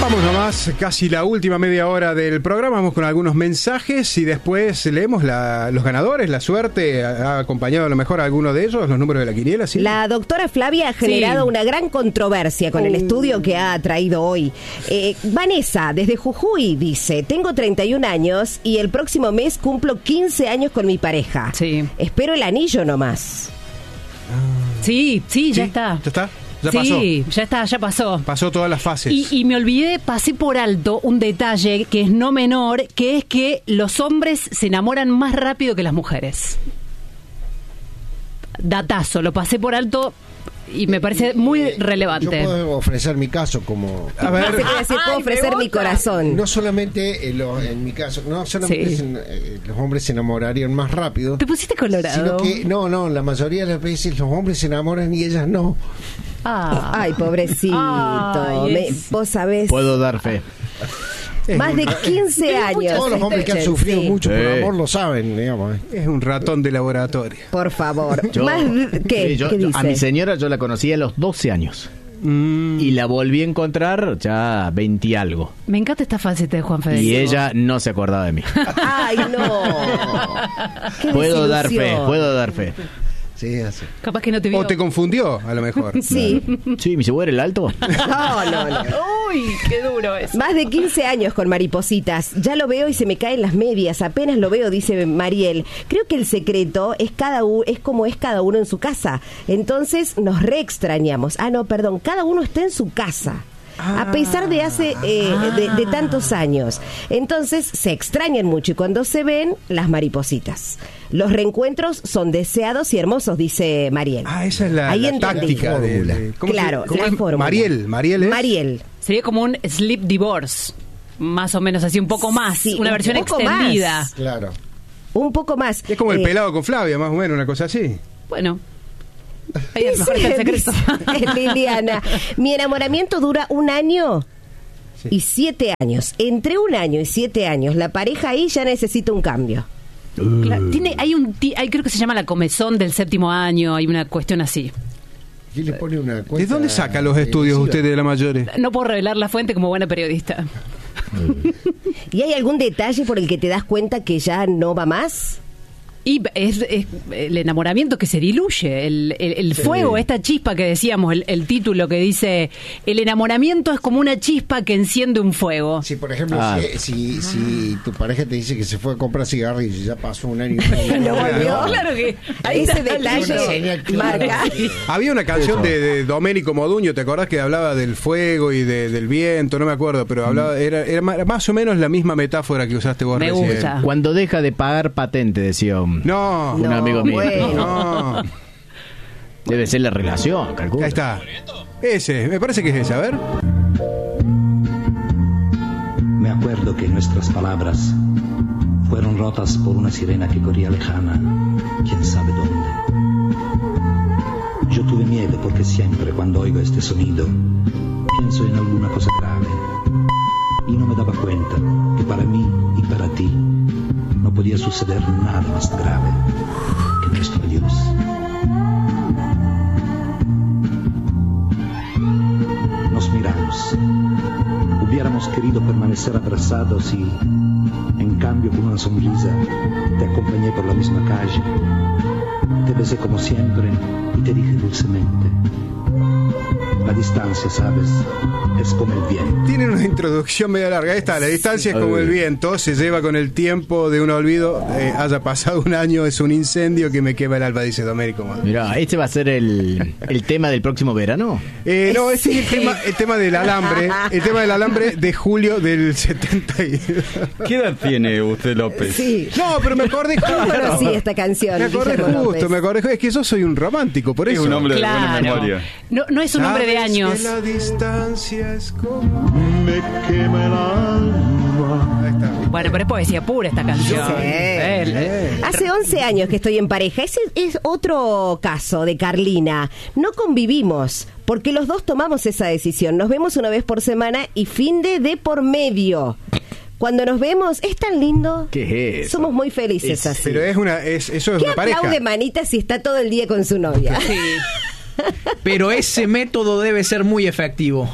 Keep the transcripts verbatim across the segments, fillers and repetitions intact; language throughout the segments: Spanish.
Vamos nomás, casi la última media hora del programa, vamos con algunos mensajes y después leemos la, los ganadores, la suerte, ha acompañado a lo mejor a alguno de ellos, los números de la quiniela, ¿sí? La doctora Flavia ha generado sí. una gran controversia con uh. el estudio que ha traído hoy. Eh, Vanessa, desde Jujuy, dice, tengo treinta y un años y el próximo mes cumplo quince años con mi pareja. Sí. Espero el anillo nomás. Ah. Sí, sí, ya ¿Sí? está. ¿Ya está? ¿Ya sí, pasó? ya está, ya pasó. Pasó todas las fases. Y, y me olvidé, pasé por alto un detalle que es no menor, que es que los hombres se enamoran más rápido que las mujeres. Datazo, lo pasé por alto y me parece muy eh, relevante. Yo puedo ofrecer mi caso como... A ver, decir, puedo ofrecer mi corazón. No solamente en, lo, en mi caso, no solamente sí. se, eh, los hombres se enamorarían más rápido. ¿Te pusiste colorado? Sino que, no, no, la mayoría de las veces los hombres se enamoran y ellas no. Ah. Ay, pobrecito. Ay, Me, es... Vos sabés. Puedo dar fe. Más de quince años. Todos los hombres que han sufrido sí. mucho sí. por amor lo saben, digamos. Es un ratón de laboratorio. Por favor. Yo, Más, ¿qué? sí, yo, ¿Qué yo, dice? a mi señora yo la conocí a los doce años. Mm. Y la volví a encontrar ya veinte y algo. Me encanta esta faceta de Juan Federico. Y ella no se acordaba de mí. Ay, no. Qué Puedo dar fe, desilusión. puedo dar fe. Sí, así. Capaz que no te vio. O te confundió, a lo mejor. Sí. Sí, mi seguro era el alto. No, no, no. Uy, qué duro es. Más de quince años con maripositas. Ya lo veo y se me caen las medias. Apenas lo veo, dice Mariel. Creo que el secreto es cada u- es como es cada uno en su casa. Entonces nos re extrañamos. Ah, no, perdón. Cada uno está en su casa. A pesar de hace eh, de, de tantos años. Entonces se extrañan mucho y cuando se ven, las maripositas. Los reencuentros son deseados y hermosos, dice Mariel. Ah, esa es la, Ahí la entendí. táctica. De, de- ¿cómo Claro, se- cómo la es? fórmula. Mariel, Mariel es. Mariel. Sería como un sleep divorce. Más o menos así, un poco más. Sí, una un versión poco extendida. más. Claro. Un poco más. Es como el Eh, pelado con Flavia, más o menos, una cosa así. Bueno. Ahí a lo mejor está el secreto. dice Liliana, mi enamoramiento dura un año Sí. y siete años. Entre un año y siete años, la pareja ahí ya necesita un cambio. Claro, tiene, hay un, ti- hay, creo que se llama la comezón del séptimo año, hay una cuestión así. Aquí le pone una ¿De cuenta dónde saca los estudios televisiva. usted de la Mayore? No puedo revelar la fuente como buena periodista. ¿Y hay algún detalle por el que te das cuenta que ya no va más? Y es, es el enamoramiento que se diluye, el, el, el fuego, esta chispa que decíamos, el, el título que dice, el enamoramiento es como una chispa que enciende un fuego. Si, por ejemplo, Ah. si, si, si tu pareja te dice que se fue a comprar cigarrillos y ya pasó un año y medio. No volvió. Claro que ahí Ese está el detalle Una señal clara. marca. Había una canción de, de Domenico Moduño, ¿te acordás que hablaba del fuego y de- del viento? No me acuerdo, pero hablaba era, era ma- más o menos la misma metáfora que usaste vos Me recién. gusta. Cuando deja de pagar patente, decía un, No, un No, amigo mío. bueno. no. Debe ser la relación, calculo. Ahí está. Ese, me parece que es ese, a ver. Me acuerdo que nuestras palabras fueron rotas por una sirena que corría lejana, quién sabe dónde. Yo tuve miedo porque siempre cuando oigo este sonido pienso en alguna cosa grave y no me daba cuenta que para mí y para ti no podía suceder nada más grave que nuestro adiós. Nos miramos. Hubiéramos querido permanecer abrazados y, en cambio, con una sonrisa, te acompañé por la misma calle. Te besé como siempre y te dije dulcemente: la distancia, ¿sabes? Es como el viento. Tienen una introducción medio larga. Ahí está, la distancia es como el viento, se lleva con el tiempo de un olvido. Eh, haya pasado un año, es un incendio que me quema el alma, dice Domenico Moduño. Mirá, este va a ser el, el tema del próximo verano. Eh, no, este es el tema, el tema del alambre, el tema del alambre de julio del setenta y dos. ¿Qué edad tiene usted, López? Sí. No, pero me acordé ¿Cómo justo. conocí esta canción? Me acordé Guillermo justo, López? me acordé justo. Es que yo soy un romántico, por Es eso. un hombre de buena Claro. memoria. No, no es un hombre de Sabes años. que la distancia es como... Me quema el alma. Ahí está. Bueno, pero es poesía pura esta canción. Sí. Eh, Hace once años que estoy en pareja. Ese es otro caso de Carlina. No convivimos porque los dos tomamos esa decisión. Nos vemos una vez por semana y fin de de por medio. Cuando nos vemos, es tan lindo. ¿Qué es eso? Somos muy felices Es- así. Pero es una, es, eso es ¿Qué una pareja. aplaude manita si está todo el día con su novia? Sí. Pero ese método debe ser muy efectivo.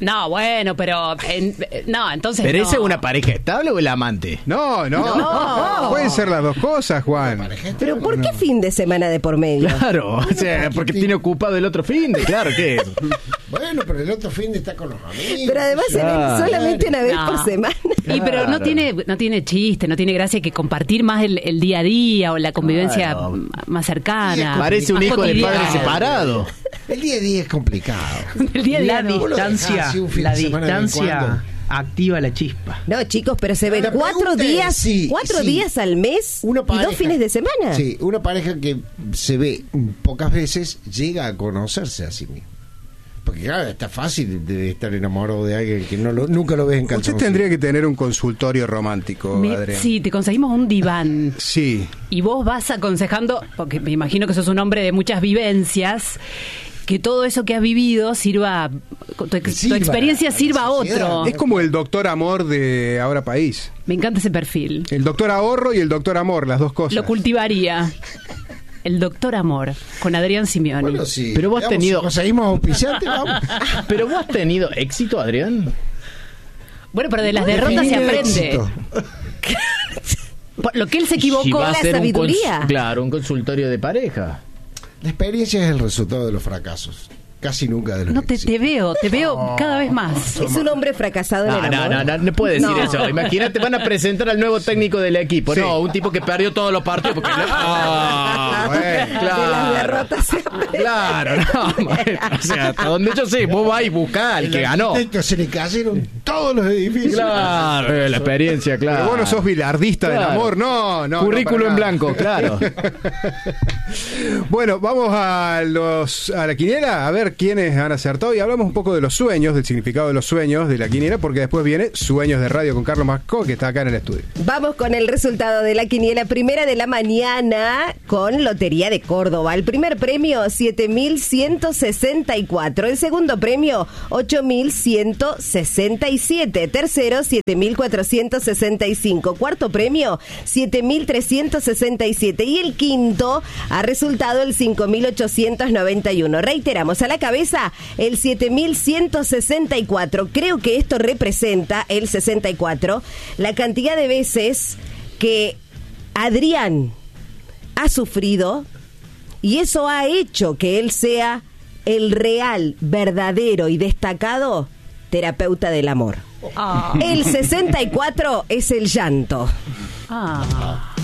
No, bueno, pero... en- no, entonces ¿Pero no. esa es una pareja estable o el amante? No, no, No. Pueden ser las dos cosas, Juan. Pero ¿por qué fin de semana de por medio? Claro, o sea, porque tiene ocupado el otro fin de, claro, ¿qué es? Bueno, pero el otro fin de está con los amigos. Pero además se ven Claro. solamente una vez No. por semana. Y pero no Claro. tiene no tiene chiste, no tiene gracia que compartir más el, el día a día o la convivencia Claro. m- más cercana. Parece un más hijo de cotidiana. padre separado. El día a día es complicado. El día a día La no. Vos lo dejás distancia, así un fin la de semana de vez en distancia cuando. activa la chispa. No, chicos, pero se ven La cuatro pregunta es días, si- cuatro si días al mes una y pareja- dos fines de semana. Sí, una pareja que se ve pocas veces llega a conocerse a sí misma. Porque claro, está fácil de estar enamorado de alguien que no lo, nunca lo ves en Usted calzoncillo. tendría que tener un consultorio romántico, Me- Adrián. sí, te conseguimos un diván. Sí. Y vos vas aconsejando, porque me imagino que sos un hombre de muchas vivencias, que todo eso que has vivido sirva, tu, ex- tu Sirva experiencia a la sirva a sociedad. otro. Es como el doctor amor de Ahora País. Me encanta ese perfil. El doctor ahorro y el doctor amor, las dos cosas. Lo cultivaría. El doctor amor, con Adrián Simeoni. Bueno, sí. Pero vos has Digamos, tenido- si conseguimos auspiciante, vamos. ¿Pero vos has tenido éxito, Adrián? Bueno, pero de las derrotas se Definir aprende. éxito. Por lo que él se equivocó. Si va a la ser un sabiduría. cons- claro, un consultorio de pareja. La experiencia es el resultado de los fracasos. Casi nunca de los No te, éxitos. te veo, te veo cada vez más. Es un hombre fracasado en No, el no, amor. no, no, no puede decir No. eso. Imagínate, van a presentar al nuevo técnico del equipo. Sí. No, un tipo que perdió todos los partidos. Porque no- Ah, Bueno. claro. De las derrotas se aprende. Claro, no, maestro, o sea, hasta donde yo sé, vos vas y buscás al que ganó. arquitecto se le cayeron todos los edificios. Claro, eh, la experiencia, claro. Pero vos no sos bilardista del Claro. amor, no, no. Currículo no, en para blanco, claro. Bueno, vamos a los a la quiniela a ver quiénes han acertado y hablamos un poco de los sueños, del significado de los sueños de la quiniela, porque después viene Sueños de Radio con Carlos Mascó, que está acá en el estudio. Vamos con el resultado de la quiniela primera de la mañana con Lotería de Córdoba. El primer premio, siete mil ciento sesenta y cuatro. El segundo premio, ocho mil ciento sesenta y siete. Tercero, siete mil cuatrocientos sesenta y cinco. Cuarto premio, siete mil trescientos sesenta y siete. Y el quinto ha resultado el cinco mil ochocientos noventa y uno. Reiteramos, a la cabeza el siete mil ciento sesenta y cuatro. Creo que esto representa, el sesenta y cuatro, la cantidad de veces que Adrián ha sufrido y eso ha hecho que él sea el real, verdadero y destacado terapeuta del amor. Ah. El sesenta y cuatro es el llanto. Ah.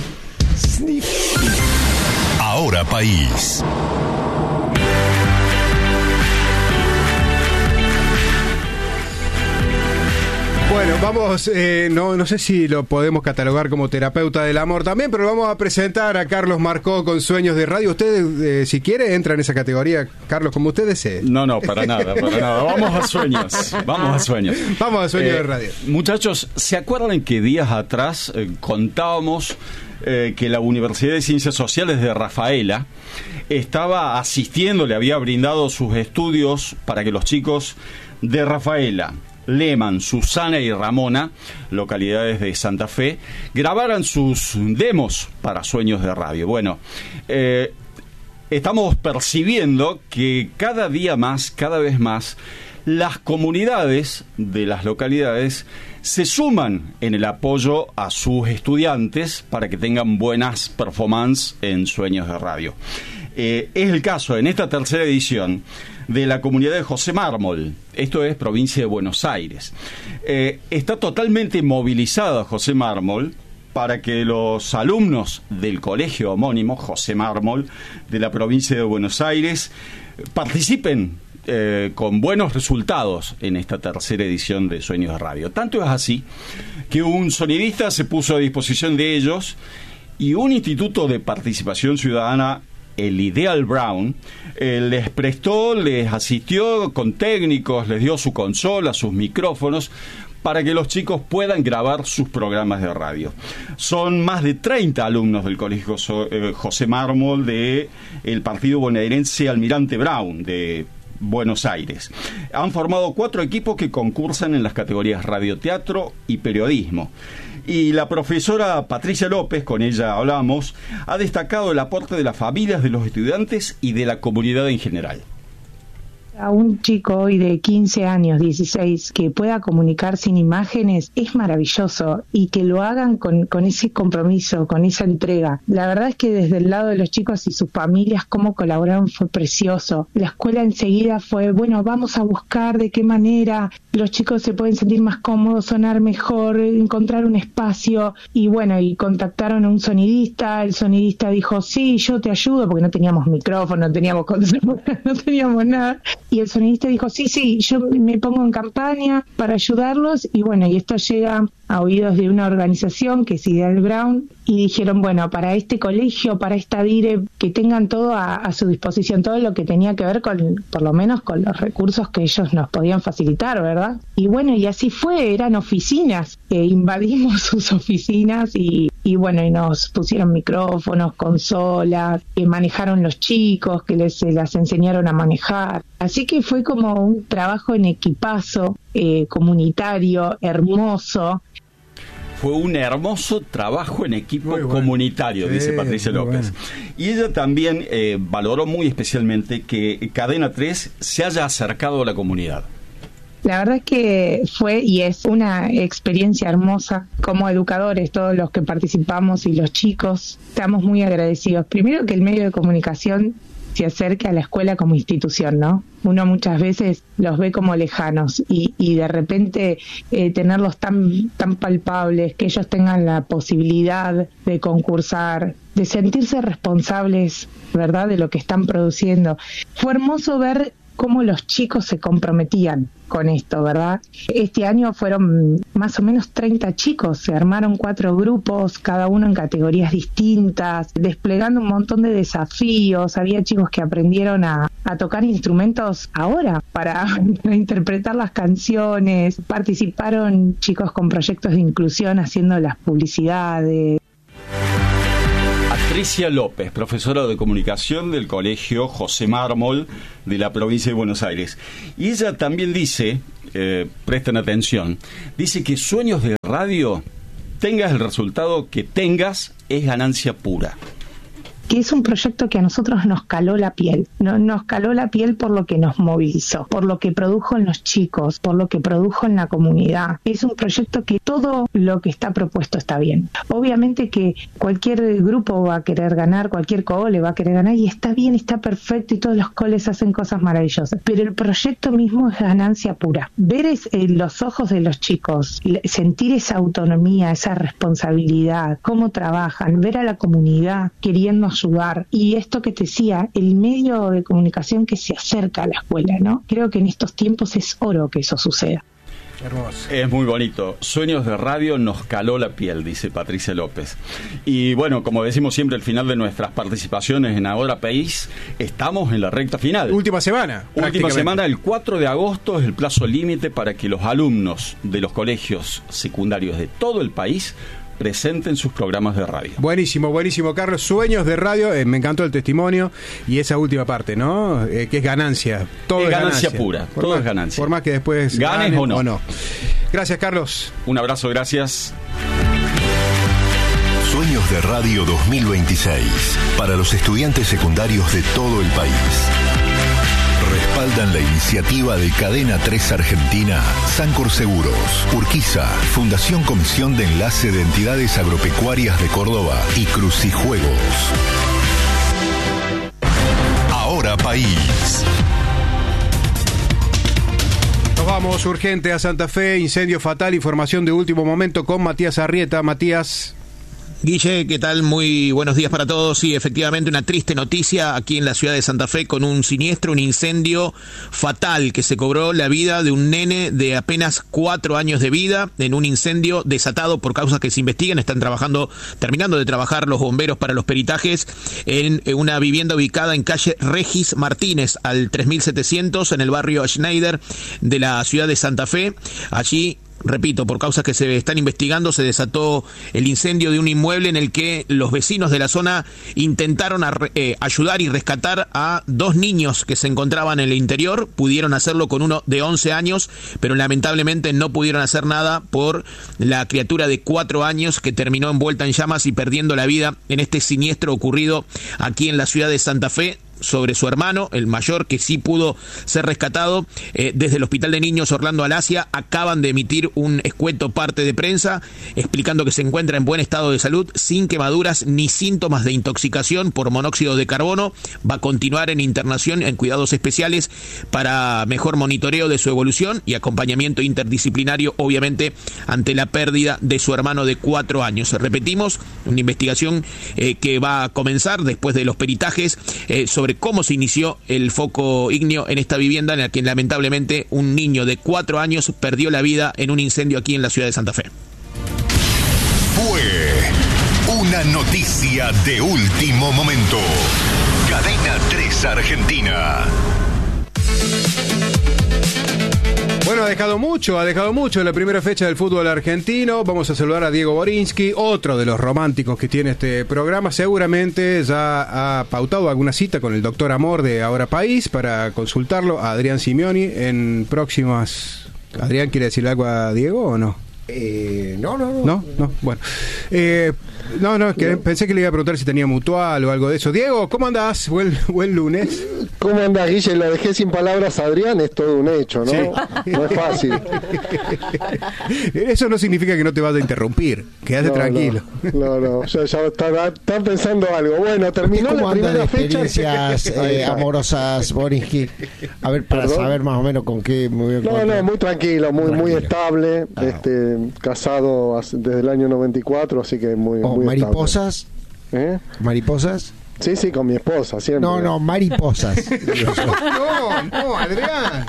Ahora País. Bueno, vamos, eh, no, no sé si lo podemos catalogar como terapeuta del amor también, pero vamos a presentar a Carlos Marcó con Sueños de Radio. Usted, eh, si quiere, entra en esa categoría, Carlos, como usted desee. No, no, para nada, para nada. Vamos a sueños, vamos a sueños. Vamos a Sueños Eh, de Radio. Muchachos, ¿se acuerdan que días atrás eh, contábamos eh, que la Universidad de Ciencias Sociales de Rafaela estaba asistiendo, le había brindado sus estudios para que los chicos de Rafaela, Leman, Susana y Ramona, localidades de Santa Fe, grabaran sus demos para Sueños de Radio? Bueno, eh, estamos percibiendo que cada día más, cada vez más, las comunidades de las localidades se suman en el apoyo a sus estudiantes para que tengan buenas performances en Sueños de Radio. Eh, es el caso en esta tercera edición de la comunidad de José Mármol, esto es provincia de Buenos Aires. Eh, está totalmente movilizada José Mármol para que los alumnos del colegio homónimo José Mármol de la provincia de Buenos Aires participen eh, con buenos resultados en esta tercera edición de Sueños de Radio. Tanto es así que un sonidista se puso a disposición de ellos y un instituto de participación ciudadana, el Ideal Brown, eh, les prestó, les asistió con técnicos, les dio su consola, sus micrófonos, para que los chicos puedan grabar sus programas de radio. Son más de treinta alumnos del Colegio José Mármol de el partido bonaerense Almirante Brown de Buenos Aires. Han formado cuatro equipos que concursan en las categorías radioteatro y periodismo. Y la profesora Patricia López, con ella hablamos, ha destacado el aporte de las familias, de los estudiantes y de la comunidad en general. A un chico hoy de quince años, dieciséis, que pueda comunicar sin imágenes es maravilloso, y que lo hagan con, con ese compromiso, con esa entrega. La verdad es que desde el lado de los chicos y sus familias, cómo colaboraron fue precioso. La escuela enseguida fue, bueno, vamos a buscar de qué manera los chicos se pueden sentir más cómodos, sonar mejor, encontrar un espacio, y bueno, y contactaron a un sonidista. El sonidista dijo, sí, yo te ayudo, porque no teníamos micrófono, no teníamos control, no teníamos nada. Y el sonidista dijo, sí, sí, yo me pongo en campaña para ayudarlos. Y bueno, y esto llega a oídos de una organización que es Ideal Brown, y dijeron, bueno, para este colegio, para esta dire, que tengan todo a, a su disposición, todo lo que tenía que ver con, por lo menos con los recursos que ellos nos podían facilitar, ¿verdad? Y bueno, y así fue, eran oficinas, eh, invadimos sus oficinas y, y bueno, y nos pusieron micrófonos, consolas, que manejaron los chicos, que les se las enseñaron a manejar. Así que fue como un trabajo en equipazo, eh, comunitario, hermoso. Fue un hermoso trabajo en equipo bueno. comunitario, sí, dice Patricia López. Bueno. Y ella también eh, valoró muy especialmente que Cadena tres se haya acercado a la comunidad. La verdad es que fue y es una experiencia hermosa. Como educadores, todos los que participamos y los chicos, estamos muy agradecidos. Primero, que el medio de comunicación se acerque a la escuela como institución, ¿no? Uno muchas veces los ve como lejanos y, y de repente eh, tenerlos tan, tan palpables, que ellos tengan la posibilidad de concursar, de sentirse responsables, ¿verdad?, de lo que están produciendo. Fue hermoso ver cómo los chicos se comprometían con esto, ¿verdad? Este año fueron más o menos treinta chicos, se armaron cuatro grupos, cada uno en categorías distintas, desplegando un montón de desafíos. Había chicos que aprendieron a, a tocar instrumentos ahora para, para interpretar las canciones, participaron chicos con proyectos de inclusión haciendo las publicidades. Patricia López, profesora de comunicación del Colegio José Mármol de la provincia de Buenos Aires. Y ella también dice, eh, presten atención, dice que Sueños de Radio, tengas el resultado que tengas, es ganancia pura. Que es un proyecto que a nosotros nos caló la piel, no, nos caló la piel por lo que nos movilizó, por lo que produjo en los chicos, por lo que produjo en la comunidad. Es un proyecto que todo lo que está propuesto está bien. Obviamente que cualquier grupo va a querer ganar, cualquier cole va a querer ganar, y está bien, está perfecto, y todos los coles hacen cosas maravillosas, pero el proyecto mismo es ganancia pura. Ver es, en los ojos de los chicos, sentir esa autonomía, esa responsabilidad, cómo trabajan, ver a la comunidad queriendo ayudar, y esto que te decía, el medio de comunicación que se acerca a la escuela, ¿no? Creo que en estos tiempos es oro que eso suceda. Hermoso. Es muy bonito. Sueños de Radio nos caló la piel, dice Patricia López. Y bueno, como decimos siempre al final de nuestras participaciones en Ahora País, estamos en la recta final. Última semana. Última semana, el cuatro de agosto es el plazo límite para que los alumnos de los colegios secundarios de todo el país presenten sus programas de radio. Buenísimo, buenísimo, Carlos. Sueños de Radio, eh, me encantó el testimonio y esa última parte, ¿no? Eh, que es ganancia. Todo es, es ganancia, ganancia pura, por todo más, es ganancia. Por más que después ganes o no. o no. Gracias, Carlos. Un abrazo, gracias. Sueños de Radio dos mil veintiséis, para los estudiantes secundarios de todo el país. Respaldan la iniciativa de Cadena tres Argentina, Sancor Seguros, Urquiza, Fundación Comisión de Enlace de Entidades Agropecuarias de Córdoba y Crucijuegos. Ahora País. Nos vamos urgente a Santa Fe, incendio fatal, información de último momento con Matías Arrieta. Matías. Guille, ¿qué tal? Muy buenos días para todos. Sí, efectivamente, una triste noticia aquí en la ciudad de Santa Fe con un siniestro, un incendio fatal que se cobró la vida de un nene de apenas cuatro años de vida en un incendio desatado por causas que se investigan. Están trabajando, terminando de trabajar los bomberos para los peritajes en una vivienda ubicada en calle Regis Martínez, al tres mil setecientos, en el barrio Schneider de la ciudad de Santa Fe. Allí, repito, por causas que se están investigando, se desató el incendio de un inmueble en el que los vecinos de la zona intentaron a, eh, ayudar y rescatar a dos niños que se encontraban en el interior. Pudieron hacerlo con uno de once años, pero lamentablemente no pudieron hacer nada por la criatura de cuatro años que terminó envuelta en llamas y perdiendo la vida en este siniestro ocurrido aquí en la ciudad de Santa Fe. sobre su hermano, el mayor, que sí pudo ser rescatado. Eh, desde el Hospital de Niños Orlando Alasia acaban de emitir un escueto parte de prensa explicando que se encuentra en buen estado de salud, sin quemaduras ni síntomas de intoxicación por monóxido de carbono. Va a continuar en internación en cuidados especiales para mejor monitoreo de su evolución y acompañamiento interdisciplinario, obviamente, ante la pérdida de su hermano de cuatro años. Repetimos, una investigación eh, que va a comenzar después de los peritajes eh, sobre cómo se inició el foco ígneo en esta vivienda en la que lamentablemente un niño de cuatro años perdió la vida en un incendio aquí en la ciudad de Santa Fe. Fue una noticia de último momento. Cadena tres Argentina. Bueno, ha dejado mucho, ha dejado mucho en la primera fecha del fútbol argentino. Vamos a saludar a Diego Borinsky, otro de los románticos que tiene este programa. Seguramente ya ha pautado alguna cita con el doctor Amor de Ahora País para consultarlo a Adrián Simeoni en próximas... ¿Adrián quiere decirle algo a Diego o no? Eh, no, no, no. No, no, bueno. Eh, no, no, que no. Pensé que le iba a preguntar si tenía mutual o algo de eso. Diego, ¿cómo andás? Buen, buen lunes. ¿Cómo andás, Guille? Lo dejé sin palabras a Adrián, es todo un hecho, ¿no? Sí. No es fácil. Eso no significa que no te vas a interrumpir. Quédate no, tranquilo. No, no, no. Ya, ya está, está pensando algo. Bueno, terminó la primera fecha. Experiencias eh, amorosas, Borinsky. A ver, para ¿Perdón? saber más o menos con qué me voy a encontrar. No, no, muy tranquilo, muy, tranquilo. muy estable. Ah. Este, casado desde el año noventa y cuatro, así que muy, oh, muy mariposas. ¿Eh? ¿Mariposas? Sí, sí, con mi esposa, siempre. No, no, mariposas. no, no, Adrián.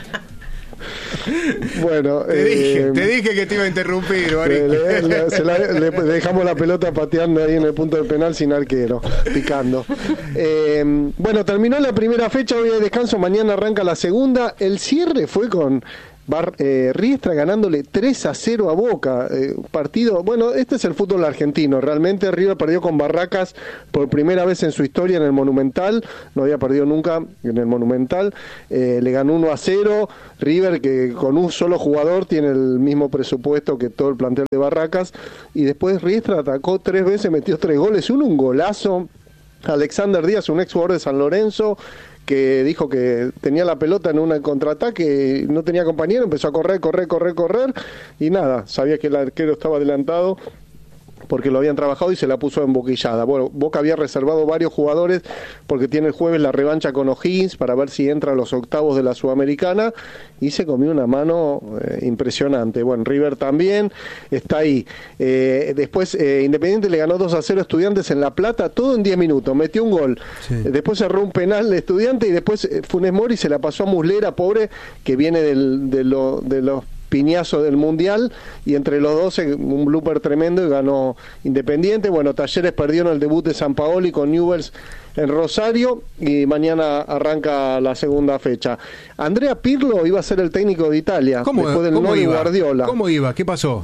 Bueno, te, eh, dije, te dije que te iba a interrumpir, le, le, le, se la, le dejamos la pelota pateando ahí en el punto del penal sin arquero, picando. Eh, bueno, terminó la primera fecha, hoy hay descanso, mañana arranca la segunda. El cierre fue con Bar, eh, Riestra ganándole tres a cero a Boca, eh, partido, bueno, este es el fútbol argentino, realmente River perdió con Barracas por primera vez en su historia en el Monumental, no había perdido nunca en el Monumental, eh, le ganó uno a cero, River que con un solo jugador tiene el mismo presupuesto que todo el plantel de Barracas, y después Riestra atacó tres veces, metió tres goles, uno un golazo, Alexander Díaz, un ex jugador de San Lorenzo, que dijo que tenía la pelota en un contraataque, no tenía compañero, empezó a correr, correr, correr, correr, y nada, sabía que el arquero estaba adelantado porque lo habían trabajado y se la puso emboquillada. Bueno, Boca había reservado varios jugadores porque tiene el jueves la revancha con O'Higgins para ver si entra a los octavos de la Sudamericana y se comió una mano eh, impresionante. Bueno, River también está ahí. Eh, después eh, Independiente le ganó dos a cero a Estudiantes en La Plata, todo en diez minutos, metió un gol. Sí. Eh, después cerró un penal de Estudiante y después eh, Funes Mori se la pasó a Muslera, pobre, que viene del, de, lo, de los piñazo del Mundial, y entre los dos un blooper tremendo y ganó Independiente. Bueno, Talleres perdió en el debut de San Paoli con Newell's en Rosario y mañana arranca la segunda fecha. Andrea Pirlo iba a ser el técnico de Italia después del no de Guardiola. ¿Cómo iba? ¿Qué pasó?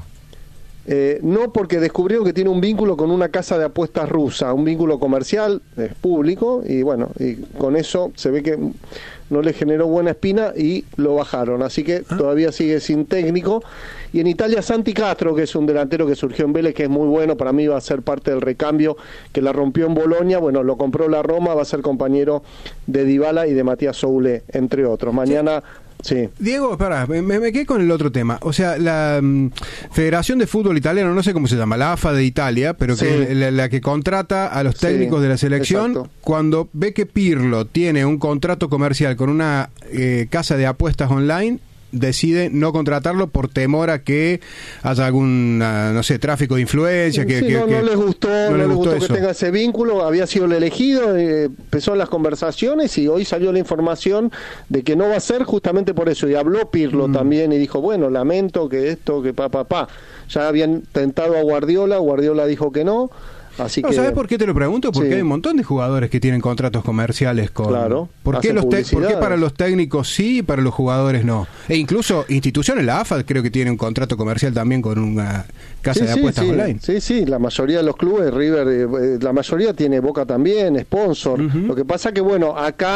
Eh, no, porque descubrieron que tiene un vínculo con una casa de apuestas rusa, un vínculo comercial, es público, y bueno, y con eso se ve que no le generó buena espina y lo bajaron, así que ¿Ah? todavía sigue sin técnico. Y en Italia Santi Castro, que es un delantero que surgió en Vélez, que es muy bueno, para mí va a ser parte del recambio que la rompió en Bolonia, bueno, lo compró la Roma, va a ser compañero de Dybala y de Matías Soule, entre otros. Mañana... Sí. Diego, espera, me, me quedé con el otro tema. O sea, la um, Federación de Fútbol Italiano, no sé cómo se llama, la A F A de Italia, pero sí. que la, la que contrata a los técnicos sí, de la selección, exacto. Cuando ve que Pirlo tiene un contrato comercial con una eh, casa de apuestas online, decide no contratarlo por temor a que haya algún, no sé, tráfico de influencia. Que, sí, que, no, que no les gustó, no, no les gustó, gustó que tenga ese vínculo, había sido el elegido, eh, empezó las conversaciones y hoy salió la información de que no va a ser justamente por eso. Y habló Pirlo mm. también y dijo, bueno, lamento que esto, que pa, pa, pa. Ya habían tentado a Guardiola, Guardiola dijo que no. Así no, que, ¿sabes por qué te lo pregunto? Porque sí. hay un montón de jugadores que tienen contratos comerciales con... Claro. ¿Por qué, los te... ¿Por qué para los técnicos sí y para los jugadores no? E incluso instituciones, la A F A creo que tiene un contrato comercial también con una casa sí, de sí, apuestas sí. online. Sí, sí, la mayoría de los clubes, River, eh, la mayoría tiene Boca también, sponsor. Uh-huh. Lo que pasa que, bueno, acá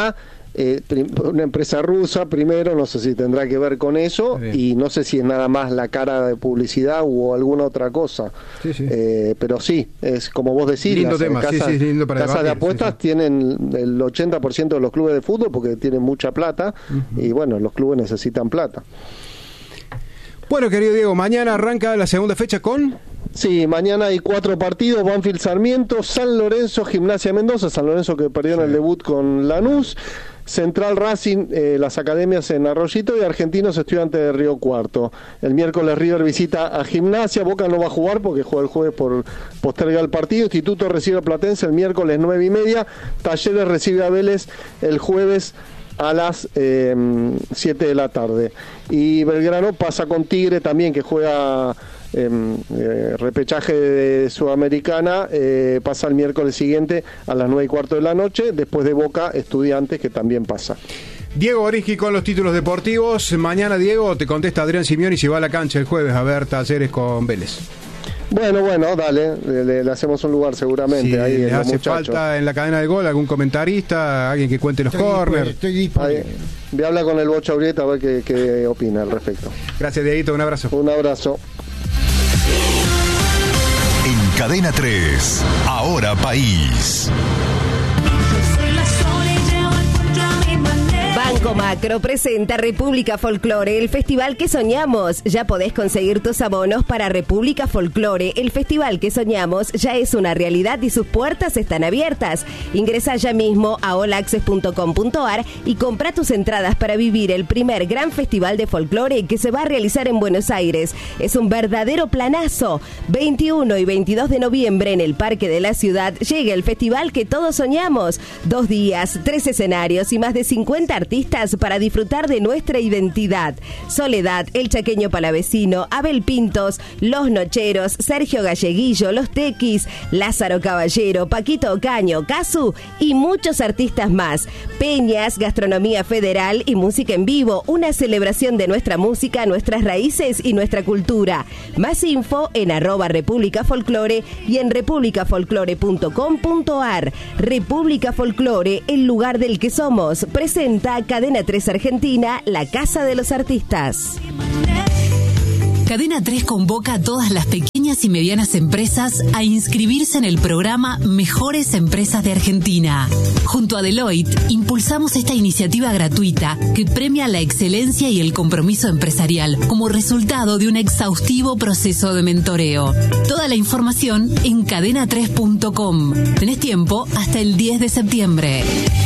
eh, prim- una empresa rusa primero, no sé si tendrá que ver con eso, y no sé si es nada más la cara de publicidad o alguna otra cosa. Sí, sí. Eh, pero sí, es como vos decís, Lindo las tema, casas, sí, sí, lindo para casas de debatir, apuestas sí, sí. tienen el ochenta por ciento de los clubes de fútbol porque tienen mucha plata, uh-huh. y bueno, los clubes necesitan plata. Bueno, querido Diego, mañana arranca la segunda fecha con... Sí, mañana hay cuatro partidos: Banfield Sarmiento, San Lorenzo, Gimnasia Mendoza, San Lorenzo que perdió en el debut con Lanús, Central Racing, eh, las academias en Arroyito, y Argentinos Estudiantes de Río Cuarto. El miércoles River visita a Gimnasia, Boca no va a jugar porque juega el jueves por postergar el partido, Instituto recibe a Platense el miércoles nueve y media, Talleres recibe a Vélez el jueves a las eh, siete de la tarde, y Belgrano pasa con Tigre también, que juega eh, eh, repechaje de Sudamericana, eh, pasa el miércoles siguiente a las nueve y cuarto de la noche, después de Boca Estudiantes, que también pasa. Diego Orinski con los títulos deportivos. Mañana, Diego, te contesta Adrián Simeoni si va a la cancha el jueves a ver Talleres con Vélez. Bueno, bueno, dale, le, le hacemos un lugar seguramente. Si ahí les los hace muchachos. falta en la cadena de gol algún comentarista, alguien que cuente los corners. Estoy disponible. Voy a hablar con el Bocha Urieta a ver qué, qué opina al respecto. Gracias, Dieguito, un abrazo. Un abrazo. En Cadena tres, Ahora País. Banco Macro presenta República Folklore, el festival que soñamos. Ya podés conseguir tus abonos para República Folklore. El festival que soñamos ya es una realidad y sus puertas están abiertas. Ingresa ya mismo a all access punto com punto a r y compra tus entradas para vivir el primer gran festival de folclore que se va a realizar en Buenos Aires. Es un verdadero planazo. veintiuno y veintidós de noviembre en el Parque de la Ciudad llega el festival que todos soñamos. Dos días, tres escenarios y más de cincuenta artistas para disfrutar de nuestra identidad. Soledad, El Chaqueño Palavecino, Abel Pintos, Los Nocheros, Sergio Galleguillo, Los Tequis, Lázaro Caballero, Paquito Ocaño, Casu y muchos artistas más. Peñas, gastronomía federal y música en vivo. Una celebración de nuestra música, nuestras raíces y nuestra cultura. Más info en arroba República Folklore y en república folklore punto com punto a r. República Folklore, el lugar del que somos. Presenta Cadena tres Argentina, la casa de los artistas. Cadena tres convoca a todas las pequeñas y medianas empresas a inscribirse en el programa Mejores Empresas de Argentina. Junto a Deloitte, impulsamos esta iniciativa gratuita que premia la excelencia y el compromiso empresarial como resultado de un exhaustivo proceso de mentoreo. Toda la información en cadena tres punto com. Tenés tiempo hasta el diez de septiembre.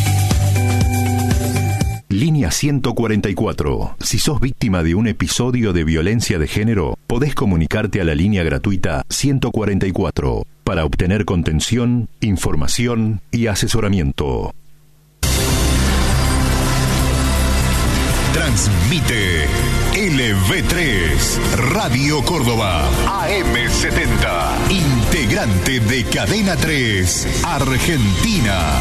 Línea ciento cuarenta y cuatro. Si sos víctima de un episodio de violencia de género, podés comunicarte a la línea gratuita ciento cuarenta y cuatro para obtener contención, información y asesoramiento. Transmite L V tres, Radio Córdoba, A M setenta, integrante de Cadena tres, Argentina.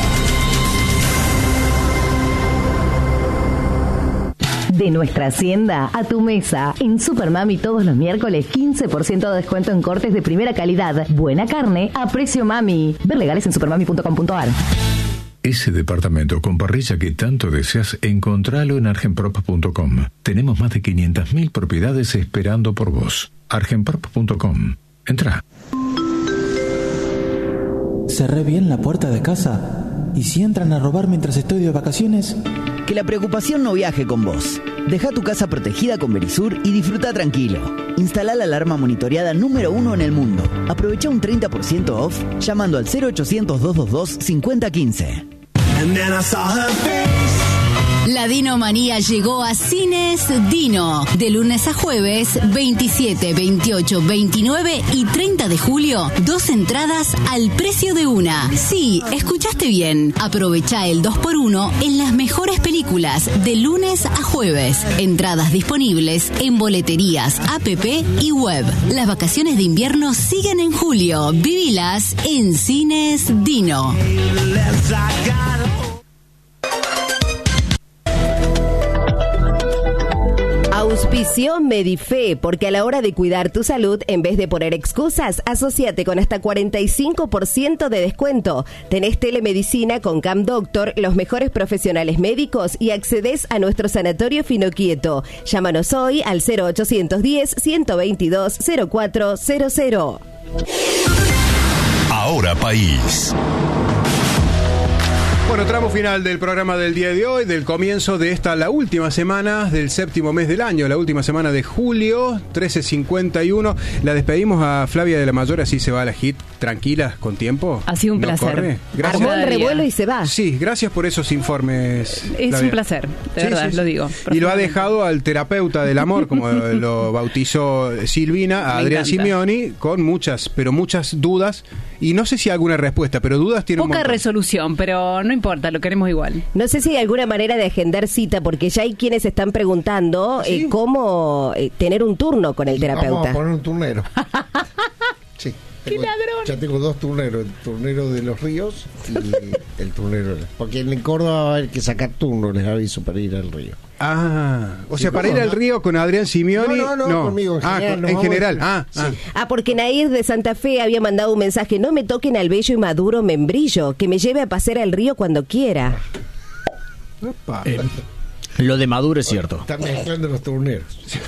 De nuestra hacienda a tu mesa. En Supermami todos los miércoles quince por ciento de descuento en cortes de primera calidad. Buena carne a precio mami. Ver legales en supermami punto com punto a r. Ese departamento con parrilla que tanto deseas, encontralo en argenprop punto com. Tenemos más de quinientas mil propiedades esperando por vos. argenprop punto com. Entrá. Cerré bien la puerta de casa. ¿Y si entran a robar mientras estoy de vacaciones? Que la preocupación no viaje con vos. Deja tu casa protegida con Verisur y disfruta tranquilo. Instala la alarma monitoreada número uno en el mundo. Aprovecha un treinta por ciento off llamando al cero ochocientos, doscientos veintidós, cincuenta quince. La Dinomanía llegó a Cines Dino. De lunes a jueves, veintisiete, veintiocho, veintinueve y treinta de julio, dos entradas al precio de una. Sí, escuchaste bien. Aprovecha el dos por uno en las mejores películas de lunes a jueves. Entradas disponibles en boleterías, app y web. Las vacaciones de invierno siguen en julio. Vivilas en Cines Dino. Auspicio Medife, porque a la hora de cuidar tu salud, en vez de poner excusas, asociate con hasta cuarenta y cinco por ciento de descuento. Tenés telemedicina con Camp Doctor, los mejores profesionales médicos y accedes a nuestro sanatorio Finoquieto. Llámanos hoy al cero ochocientos diez, ciento veintidós, cero cuatro cero cero. Ahora País. Bueno, tramo final del programa del día de hoy, del comienzo de esta, la última semana del séptimo mes del año, la última semana de julio, trece cincuenta y uno. La despedimos a Flavia de la Mayor, así se va a la hit, tranquila, con tiempo. Ha sido un ¿No placer. corre? Gracias. Armó el revuelo y se va. Sí, gracias por esos informes. Es Flavia. un placer, de Sí, verdad, sí, sí. lo digo. Y lo ha dejado al terapeuta del amor, como lo bautizó Silvina, a Me Adrián encanta. Simeoni, con muchas, pero muchas dudas, y no sé si alguna respuesta, pero dudas tiene un Poca montón. resolución, pero no importa, lo queremos igual. No sé si hay alguna manera de agendar cita, porque ya hay quienes están preguntando eh, cómo eh, tener un turno con el Vamos terapeuta. a poner un turnero. Sí. ¡Qué Tengo- ladrón! Ya tengo dos turneros, el turnero de los ríos y el turnero. Porque en Córdoba va a haber que sacar turno, les aviso, para ir al río. Ah, o Sí, sea, para ¿cómo, ir al no? río con Adrián Simeoni. No, no, no, conmigo, en ah, general, con- nos en vamos general. a- Ah, Sí. ah. Ah, porque Nair de Santa Fe había mandado un mensaje: no me toquen al bello y maduro membrillo, que me lleve a pasear al río cuando quiera. Opa. Eh, lo de Maduro es cierto. Están mezclando los turneros.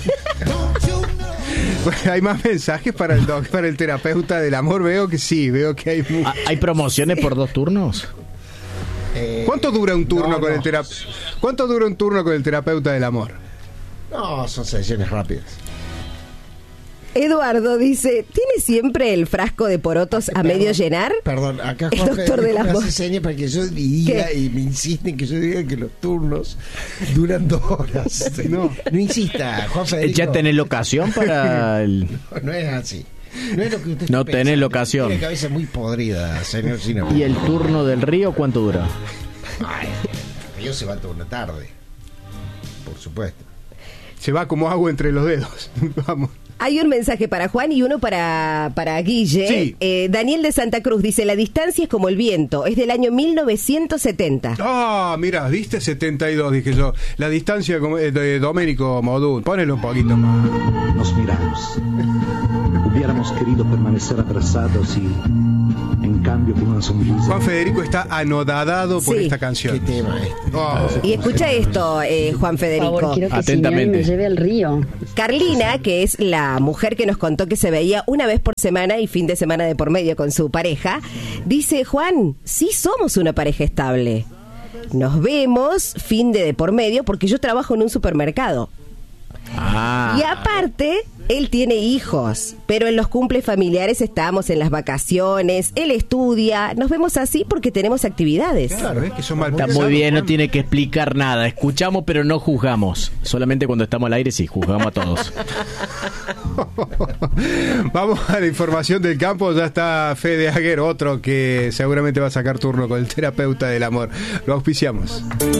Bueno, hay más mensajes para el doc, para el terapeuta del amor. Veo que sí, veo que hay. mu- Ah, ¿Hay promociones por dos turnos? Eh, ¿Cuánto dura un turno no, con no. el terapeuta? ¿Cuánto dura un turno con el terapeuta del amor? No, son sesiones rápidas. Eduardo dice: ¿tiene siempre el frasco de porotos a medio llenar? Perdón, acá El Juan doctor del Federico me amor. hace señas para que yo diga ¿Qué? y me insisten que yo diga que los turnos duran dos horas. No, no insista, Juan Federico. ¿Ya tenés locación para el...? No, no es así. No es lo que usted No está tenés pensando. locación. Tiene cabeza muy podrida, señor Sina. ¿Y el turno del río cuánto dura? Ay, el río se va toda una tarde. Por supuesto. Se va como agua entre los dedos. Vamos. Hay un mensaje para Juan y uno para, para Guille. Sí. Eh, Daniel de Santa Cruz dice: la distancia es como el viento, es del año mil novecientos setenta. Ah, mira, viste setenta y dos, dije yo. La distancia como- eh, de Domenico Modún. Ponelo un poquito más. Nos miramos. Hubiéramos querido permanecer abrazados y, en cambio, con una sonrisa. Juan Federico está anodadado por Sí. esta canción. ¿Qué tema este? Oh. Y escucha esto, eh, Juan Federico. Por favor, quiero que Atentamente. Simeoni me lleve al río. Carlina, que es la mujer que nos contó que se veía una vez por semana y fin de semana de por medio con su pareja, dice: Juan, sí somos una pareja estable. Nos vemos fin de de por medio porque yo trabajo en un supermercado. Ah. Y aparte, él tiene hijos, pero en los cumples familiares estamos en las vacaciones, él estudia, nos vemos así porque tenemos actividades. Claro, es que son mal Está muy bien, no tiene que explicar nada. Escuchamos, pero no juzgamos. Solamente cuando estamos al aire sí, juzgamos a todos. Vamos a la información del campo. Ya está Fede Aguer, otro que seguramente va a sacar turno con el terapeuta del amor. Lo auspiciamos.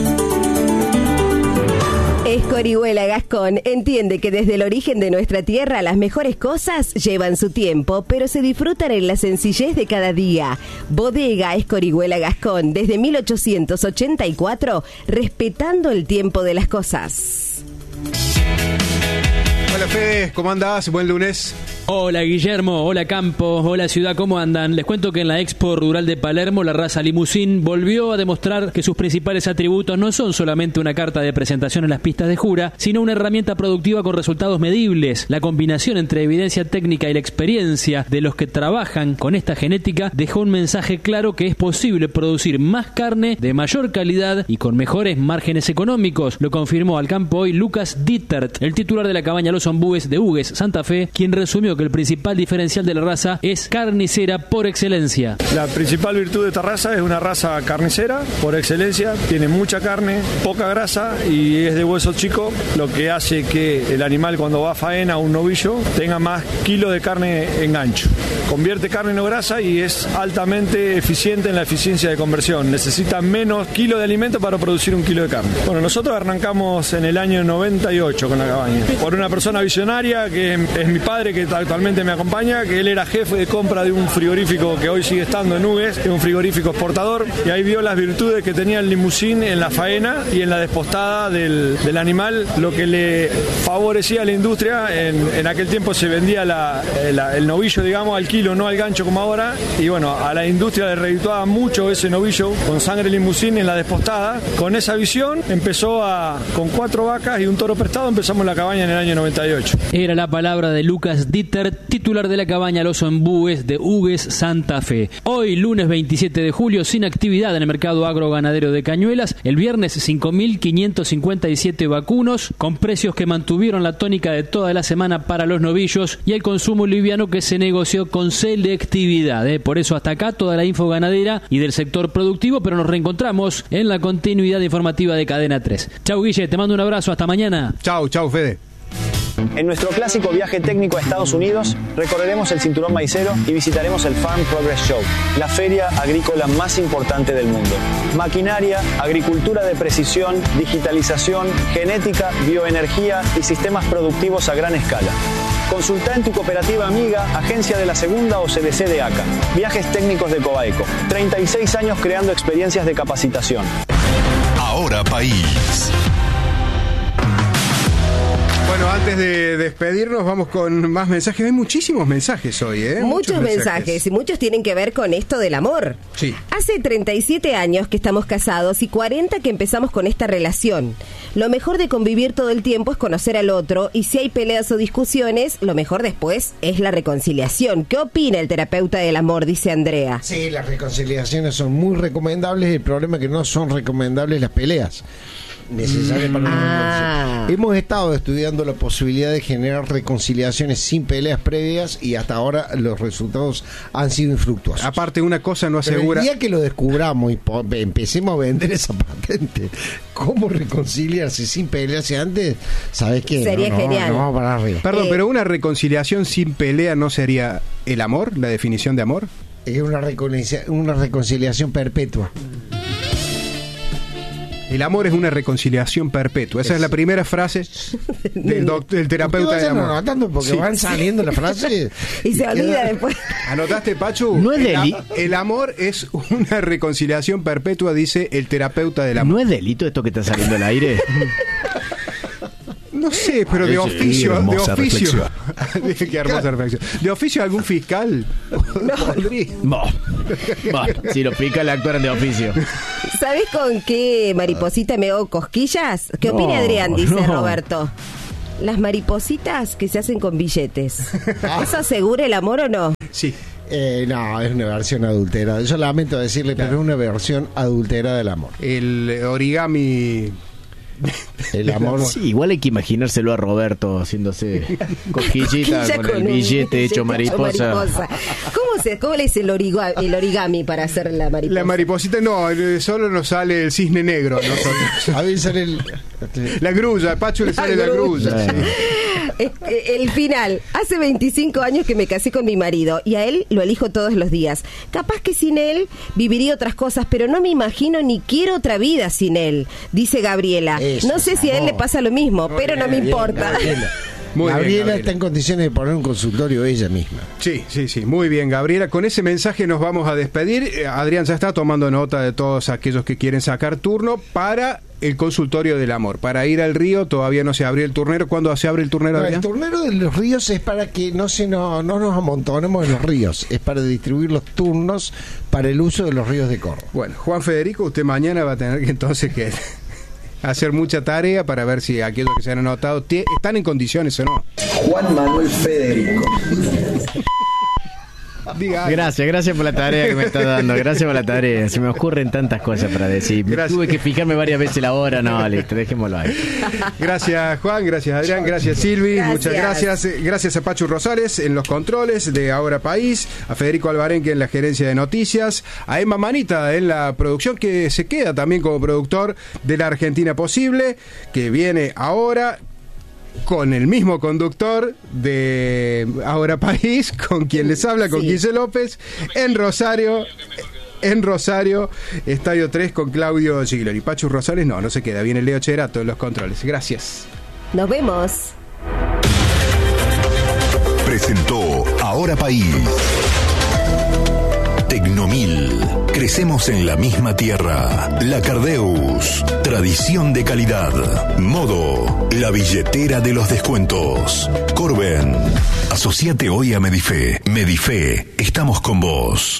Escorihuela Gascón entiende que desde el origen de nuestra tierra las mejores cosas llevan su tiempo, pero se disfrutan en la sencillez de cada día. Bodega Escorihuela Gascón, desde mil ochocientos ochenta y cuatro, respetando el tiempo de las cosas. Hola Fede, ¿cómo andás? Buen lunes. Hola Guillermo, hola Campo, hola Ciudad, ¿cómo andan? Les cuento que en la Expo Rural de Palermo la raza Limousin volvió a demostrar que sus principales atributos no son solamente una carta de presentación en las pistas de jura, sino una herramienta productiva con resultados medibles. La combinación entre evidencia técnica y la experiencia de los que trabajan con esta genética dejó un mensaje claro que es posible producir más carne de mayor calidad y con mejores márgenes económicos. Lo confirmó al campo hoy Lucas Dittert, el titular de la cabaña Los Ombúes de Hugues, Santa Fe, quien resumió que el principal diferencial de la raza es carnicera por excelencia. La principal virtud de esta raza es una raza carnicera por excelencia, tiene mucha carne, poca grasa y es de hueso chico, lo que hace que el animal cuando va a faena o un novillo tenga más kilos de carne en gancho. Convierte carne en no grasa y es altamente eficiente en la eficiencia de conversión. Necesita menos kilos de alimento para producir un kilo de carne. Bueno, nosotros arrancamos en el año noventa y ocho con la cabaña. Por una persona persona visionaria, que es mi padre, que actualmente me acompaña, que él era jefe de compra de un frigorífico que hoy sigue estando en Hugues, es un frigorífico exportador, y ahí vio las virtudes que tenía el limusín en la faena y en la despostada del, del animal, lo que le favorecía a la industria. En, en aquel tiempo se vendía la, la, el novillo, digamos, al kilo, no al gancho como ahora, y bueno, a la industria le redituaba mucho ese novillo con sangre limusín en la despostada. Con esa visión empezó a, con cuatro vacas y un toro prestado, empezamos la cabaña en el año noventa y ocho. Era la palabra de Lucas Dieter, titular de la cabaña El Oso en Bugues de Hugues, Santa Fe. Hoy, lunes veintisiete de julio, sin actividad en el mercado agroganadero de Cañuelas. El viernes, cinco mil quinientos cincuenta y siete vacunos, con precios que mantuvieron la tónica de toda la semana para los novillos, y el consumo liviano que se negoció con selectividad. ¿eh? Por eso hasta acá toda la info ganadera y del sector productivo, pero nos reencontramos en la continuidad informativa de Cadena tres. Chau, Guille, te mando un abrazo, hasta mañana. Chau, chau, Fede. En nuestro clásico viaje técnico a Estados Unidos, recorreremos el cinturón maicero y visitaremos el Farm Progress Show, la feria agrícola más importante del mundo. Maquinaria, agricultura de precisión, digitalización, genética, bioenergía y sistemas productivos a gran escala. Consulta en tu cooperativa amiga, agencia de la Segunda o C D C de A C A. Viajes técnicos de Cobaeco. treinta y seis años creando experiencias de capacitación. Ahora País. Bueno, antes de despedirnos, vamos con más mensajes. Hay muchísimos mensajes hoy, ¿eh? Muchos, Muchos mensajes. mensajes y muchos tienen que ver con esto del amor. Sí. Hace treinta y siete años que estamos casados y cuarenta que empezamos con esta relación. Lo mejor de convivir todo el tiempo es conocer al otro, y si hay peleas o discusiones, lo mejor después es la reconciliación. ¿Qué opina el terapeuta del amor? Dice Andrea. Sí, las reconciliaciones son muy recomendables. El problema es que no son recomendables las peleas necesarias para Ah. la Hemos estado estudiando la posibilidad de generar reconciliaciones sin peleas previas, y hasta ahora los resultados han sido infructuosos. Aparte, una cosa no Pero asegura... el día que lo descubramos y po- empecemos a vender esa patente, cómo reconciliarse sin pelearse antes, ¿sabes qué? Sería No, no, genial. no vamos para arriba. Perdón, Eh, pero una reconciliación sin pelea no sería el amor, la definición de amor. Es una, reconcilia- una reconciliación perpetua. El amor es una reconciliación perpetua. Esa es, es la primera frase del, doc- del terapeuta del amor. Anotando porque Sí. van saliendo las frases Y se olvida queda- después. ¿Anotaste, Pachu? No es el, deli- el amor es una reconciliación perpetua, dice el terapeuta del amor. ¿No es delito esto que está saliendo al aire? No sé, pero de Sí, oficio, de hermosa oficio. Qué hermosa reflexión. De oficio algún fiscal. Podría. Bo. Bo. Si los fiscales actuaran de oficio. ¿Sabés con qué mariposita me hago cosquillas? ¿Qué No, opina Adrián? Dice no. Roberto. Las maripositas que se hacen con billetes. ¿Eso asegura el amor o no? Sí. Eh, no, es una versión adulterada. Yo lamento decirle, pero es una versión adulterada del amor. El origami. El amor. Sí, igual hay que imaginárselo a Roberto haciéndose cosquillita Cosquilla con, con el un billete hecho mariposa. mariposa. ¿Cómo, se, ¿Cómo le dice el, origa- el origami para hacer la mariposa? La mariposita no, eh, solo nos sale el cisne negro. ¿no? A mí sale el. La grulla, a Pachu le sale la grulla. sí. Eh, eh, El final. Hace veinticinco años que me casé con mi marido y a él lo elijo todos los días. Capaz que sin él viviría otras cosas, pero no me imagino ni quiero otra vida sin él, dice Gabriela. Eso, no sé si a él amor. le pasa lo mismo, pero no me Bien, importa. Gabriela. Muy bien, Gabriela Gabriela. está en condiciones de poner un consultorio ella misma. Sí, sí, sí, muy bien, Gabriela. Con ese mensaje nos vamos a despedir. Eh, Adrián ya está tomando nota de todos aquellos que quieren sacar turno para el consultorio del amor. Para ir al río todavía no se abrió el turnero. ¿Cuándo se abre el turnero, No, el Adrián? turnero de los ríos es para que no se no, no nos amontonemos en los ríos. Es para distribuir los turnos para el uso de los ríos de Córdoba. Bueno, Juan Federico, usted mañana va a tener que entonces que hacer mucha tarea para ver si aquellos que se han anotado tie- están en condiciones o no. Juan Manuel Federico. Diga. Gracias, gracias por la tarea que me está dando. Gracias por la tarea. Se me ocurren tantas cosas para decir. Gracias. Tuve que fijarme varias veces la hora. No, listo, dejémoslo ahí. Gracias, Juan. Gracias, Adrián. Gracias, Silvi. Gracias. Muchas gracias. Eh, Gracias a Pachu Rosales en los controles de Ahora País, a Federico Alvarenque en la gerencia de noticias, a Emma Manita en la producción, que se queda también como productor de La Argentina Posible, que viene ahora con el mismo conductor de Ahora País, con quien les habla, con Sí. Guille López, en Rosario. En Rosario, Estadio tres con Claudio Giglio. Y Pachu Rosales no, no se queda. Viene Leo Cherato en los controles. Gracias. Nos vemos. para país. Tecnomil. Crecemos en la misma tierra. La Cardeus. Tradición de calidad. Modo. La billetera de los descuentos. Corben. Asociate hoy a Medife. Medife. Estamos con vos.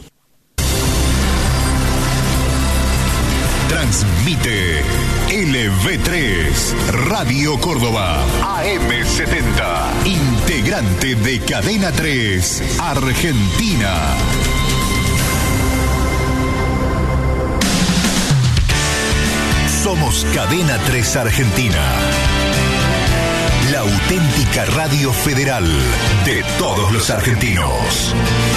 Transmite L V tres, Radio Córdoba, A M setenta, integrante de Cadena tres, Argentina. Somos Cadena tres Argentina, la auténtica radio federal de todos los argentinos.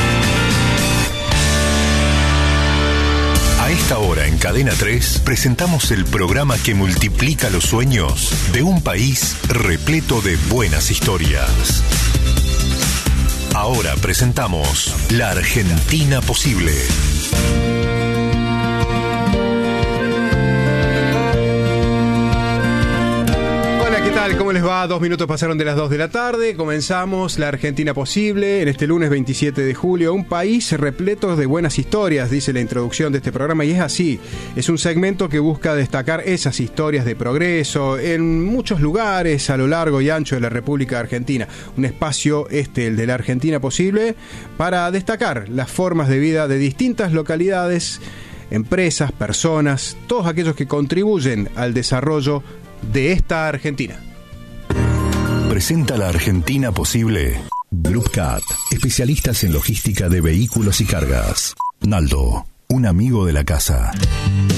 A esta hora en Cadena tres presentamos el programa que multiplica los sueños de un país repleto de buenas historias. Ahora presentamos La Argentina Posible. ¿Qué tal? ¿Cómo les va? Dos minutos pasaron de las dos de la tarde. Comenzamos La Argentina Posible en este lunes veintisiete de julio. Un país repleto de buenas historias, dice la introducción de este programa, y es así. Es un segmento que busca destacar esas historias de progreso en muchos lugares a lo largo y ancho de la República Argentina. Un espacio, este, el de La Argentina Posible, para destacar las formas de vida de distintas localidades, empresas, personas, todos aquellos que contribuyen al desarrollo de esta Argentina. Presenta La Argentina Posible Groupcat, especialistas en logística de vehículos y cargas. Naldo, un amigo de la casa.